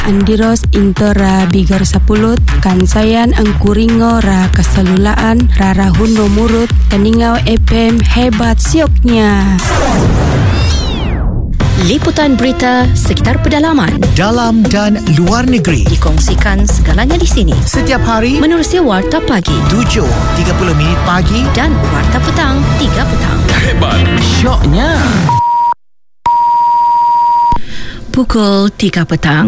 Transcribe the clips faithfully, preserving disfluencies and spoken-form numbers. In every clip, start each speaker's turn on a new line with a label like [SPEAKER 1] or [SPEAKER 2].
[SPEAKER 1] Andiros intora bigar sapulut kansayan angkuringo ra kasalulaan rara hundo murut kaningau F M hebat sioknya.
[SPEAKER 2] Liputan berita sekitar pedalaman,
[SPEAKER 3] dalam dan luar negeri
[SPEAKER 2] dikongsikan segalanya di sini.
[SPEAKER 3] Setiap hari
[SPEAKER 2] menerusi Warta Pagi
[SPEAKER 3] tujuh tiga puluh minit pagi
[SPEAKER 2] dan Warta Petang tiga petang.
[SPEAKER 3] Hebat syoknya
[SPEAKER 2] pukul tiga petang.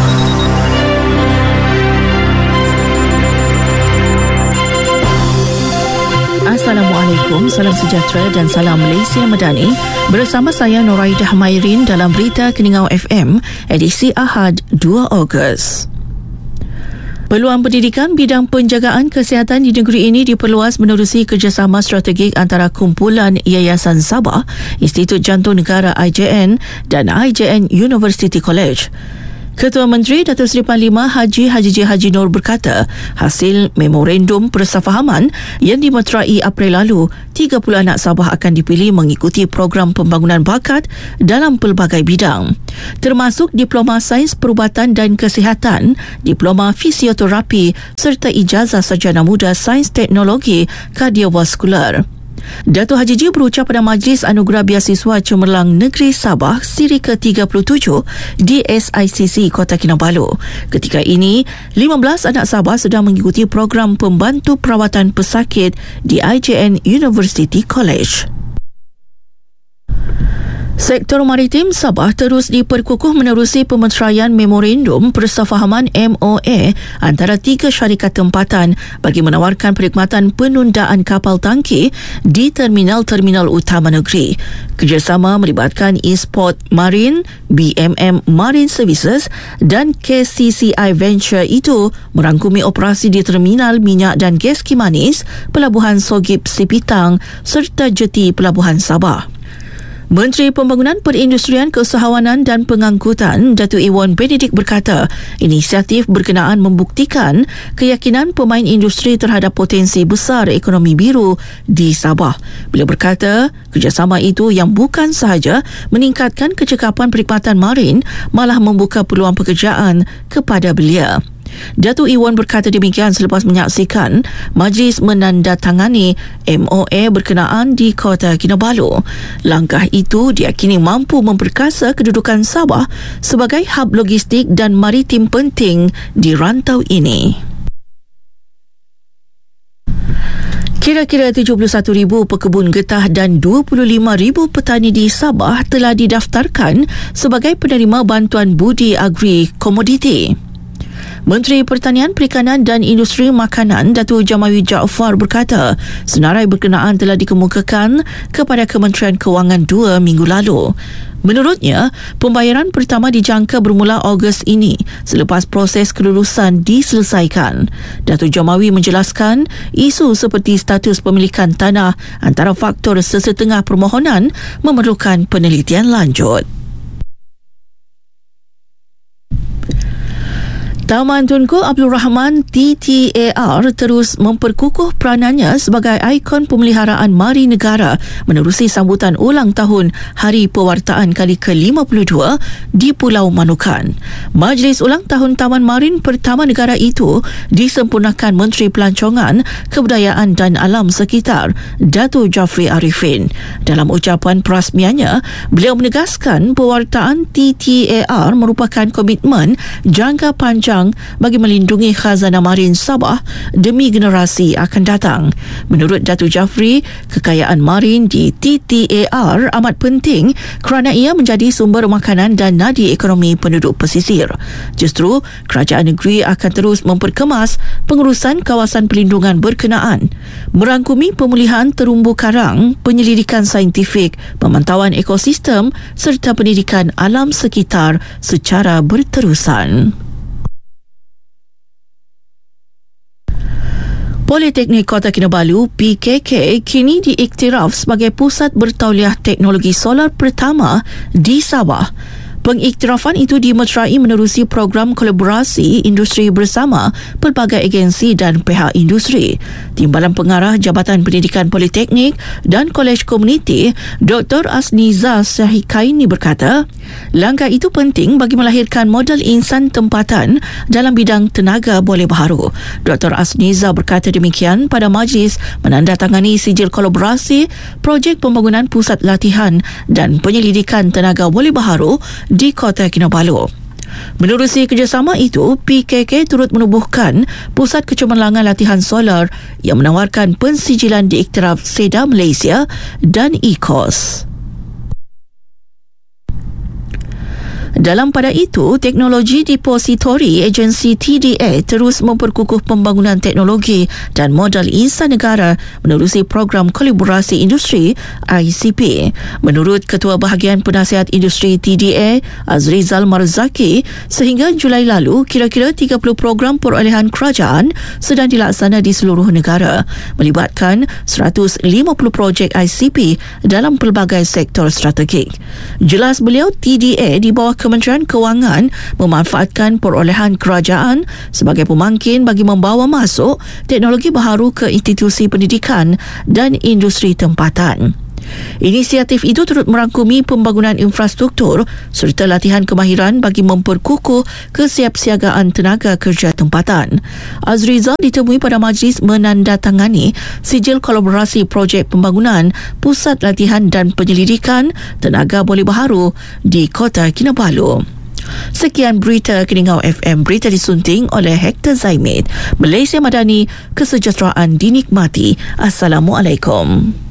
[SPEAKER 2] Assalamualaikum, salam sejahtera dan salam Malaysia Madani. Bersama saya Noraidah Mairin dalam Berita Keningau F M edisi Ahad dua Ogos. Peluang pendidikan bidang penjagaan kesihatan di negeri ini diperluas menerusi kerjasama strategik antara Kumpulan Yayasan Sabah, Institut Jantung Negara I J N dan I J N University College. Ketua Menteri Datuk Seri Panglima Haji Haji J. Haji Nur berkata, hasil memorandum persefahaman yang dimeterai April lalu, tiga puluh anak Sabah akan dipilih mengikuti program pembangunan bakat dalam pelbagai bidang, termasuk Diploma Sains Perubatan dan Kesihatan, Diploma Fisioterapi serta Ijazah Sarjana Muda Sains Teknologi Kardiovaskular. Datuk Haji Ji berucap pada Majlis Anugerah Biasiswa Cemerlang Negeri Sabah siri ke tiga puluh tujuh di S I C C Kota Kinabalu. Ketika ini, lima belas anak Sabah sedang mengikuti program pembantu perawatan pesakit di I J N University College. Sektor Maritim Sabah terus diperkukuh menerusi pemeteraian Memorandum Persefahaman M O A antara tiga syarikat tempatan bagi menawarkan perkhidmatan penundaan kapal tangki di terminal-terminal utama negeri. Kerjasama melibatkan Eastport Marine, B M M Marine Services dan K C C I Venture itu merangkumi operasi di terminal minyak dan gas Kimanis, Pelabuhan Sogip Sipitang serta jeti Pelabuhan Sabah. Menteri Pembangunan Perindustrian Keusahawanan dan Pengangkutan Datuk Iwan Benedict berkata, inisiatif berkenaan membuktikan keyakinan pemain industri terhadap potensi besar ekonomi biru di Sabah. Beliau berkata, kerjasama itu yang bukan sahaja meningkatkan kecekapan perkhidmatan marin, malah membuka peluang pekerjaan kepada belia. Datuk Iwan berkata demikian selepas menyaksikan majlis menandatangani M O A berkenaan di Kota Kinabalu. Langkah itu diyakini mampu memperkasa kedudukan Sabah sebagai hub logistik dan maritim penting di rantau ini. Kira-kira tujuh puluh satu ribu pekebun getah dan dua puluh lima ribu petani di Sabah telah didaftarkan sebagai penerima bantuan budi agri komoditi. Menteri Pertanian, Perikanan dan Industri Makanan Datuk Jamawi Jaafar berkata, senarai berkenaan telah dikemukakan kepada Kementerian Kewangan dua minggu lalu. Menurutnya, pembayaran pertama dijangka bermula Ogos ini selepas proses kelulusan diselesaikan. Datuk Jamawi menjelaskan, isu seperti status pemilikan tanah antara faktor sesetengah permohonan memerlukan penelitian lanjut. Taman Tunku Abdul Rahman T T A R terus memperkukuh peranannya sebagai ikon pemeliharaan mari negara menerusi sambutan ulang tahun Hari Pewartaan kali ke lima puluh dua di Pulau Manukan. Majlis ulang tahun Taman Marin pertama negara itu disempurnakan Menteri Pelancongan, Kebudayaan dan Alam Sekitar Datuk Jafri Arifin. Dalam ucapan perasmiannya, beliau menegaskan pewartaan T T A R merupakan komitmen jangka panjang bagi melindungi khazanah marin Sabah demi generasi akan datang. Menurut Datuk Jafri, kekayaan marin di T T A R amat penting kerana ia menjadi sumber makanan dan nadi ekonomi penduduk pesisir. Justru, kerajaan negeri akan terus memperkemas pengurusan kawasan perlindungan berkenaan, merangkumi pemulihan terumbu karang, penyelidikan saintifik, pemantauan ekosistem serta pendidikan alam sekitar secara berterusan. Politeknik Kota Kinabalu P K K kini diiktiraf sebagai pusat bertauliah teknologi solar pertama di Sabah. Pengiktirafan itu dimesrai menerusi program kolaborasi industri bersama pelbagai agensi dan pihak industri. Timbalan Pengarah Jabatan Pendidikan Politeknik dan Kolej Komuniti, Doktor Asniza Syahikaini berkata, langkah itu penting bagi melahirkan modal insan tempatan dalam bidang tenaga boleh baharu. Doktor Asniza berkata demikian pada majlis menandatangani sijil kolaborasi projek pembangunan pusat latihan dan penyelidikan tenaga boleh baharu di Kota Kinabalu. Menerusi kerjasama itu, P K K turut menubuhkan Pusat Kecemerlangan Latihan Solar yang menawarkan pensijilan diiktiraf SEDA Malaysia dan E C O S. Dalam pada itu, Teknologi Depository Agensi T D A terus memperkukuh pembangunan teknologi dan modal insan negara menerusi program kolaborasi industri I C P. Menurut Ketua Bahagian Penasihat Industri T D A, Azrizal Marzaki, sehingga Julai lalu, kira-kira tiga puluh program perolehan kerajaan sedang dilaksana di seluruh negara, melibatkan seratus lima puluh projek I C P dalam pelbagai sektor strategik. Jelas beliau, T D A di bawah Kementerian Kewangan memanfaatkan perolehan kerajaan sebagai pemangkin bagi membawa masuk teknologi baharu ke institusi pendidikan dan industri tempatan. Inisiatif itu turut merangkumi pembangunan infrastruktur serta latihan kemahiran bagi memperkukuh kesiapsiagaan tenaga kerja tempatan. Azrizal ditemui pada majlis menandatangani sijil kolaborasi projek pembangunan pusat latihan dan penyelidikan tenaga boleh baharu di Kota Kinabalu. Sekian berita Keningau F M. Berita disunting oleh Hector Zaimid. Malaysia Madani, kesejahteraan dinikmati. Assalamualaikum.